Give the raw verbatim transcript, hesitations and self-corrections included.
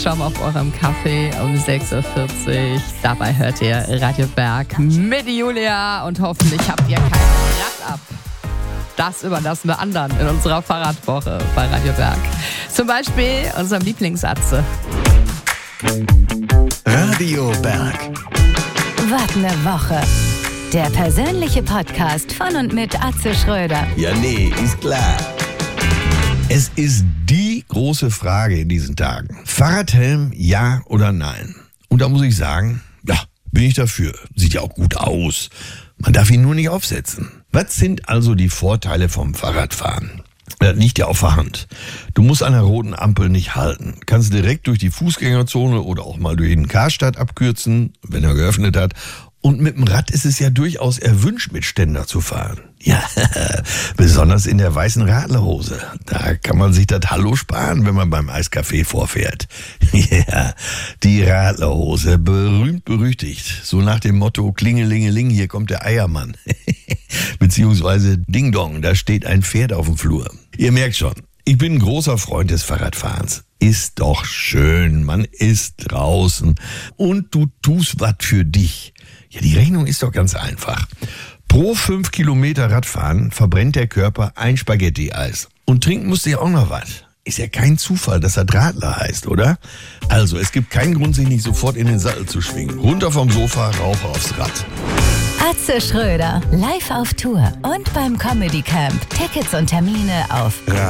schon auf eurem Kaffee um sechs Uhr vierzig. Dabei hört ihr Radio Berg mit Julia und hoffentlich habt ihr kein Rad ab. Das überlassen wir anderen in unserer Fahrradwoche bei Radio Berg. Zum Beispiel unserem Lieblingsatze. Radio Berg. Was ne Woche. Der persönliche Podcast von und mit Atze Schröder. Ja, nee, ist klar. Es ist die große Frage in diesen Tagen. Fahrradhelm, ja oder nein? Und da muss ich sagen, ja, bin ich dafür. Sieht ja auch gut aus. Man darf ihn nur nicht aufsetzen. Was sind also die Vorteile vom Fahrradfahren? Das liegt ja auf der Hand. Du musst an der roten Ampel nicht halten. Kannst direkt durch die Fußgängerzone oder auch mal durch den Karstadt abkürzen, wenn er geöffnet hat. Und mit dem Rad ist es ja durchaus erwünscht, mit Ständer zu fahren. Ja, besonders in der weißen Radlerhose. Da kann man sich das Hallo sparen, wenn man beim Eiskaffee vorfährt. Ja, die Radlerhose, berühmt berüchtigt. So nach dem Motto, Klingelingeling, hier kommt der Eiermann. Beziehungsweise Ding Dong, da steht ein Pferd auf dem Flur. Ihr merkt schon, ich bin ein großer Freund des Fahrradfahrens. Ist doch schön, man ist draußen und du tust was für dich. Ja, die Rechnung ist doch ganz einfach. Pro fünf Kilometer Radfahren verbrennt der Körper ein Spaghetti-Eis. Und trinken musst du ja auch noch was. Ist ja kein Zufall, dass er Radler heißt, oder? Also, es gibt keinen Grund, sich nicht sofort in den Sattel zu schwingen. Runter vom Sofa, rauf aufs Rad. Atze Schröder, live auf Tour und beim Comedy Camp. Tickets und Termine auf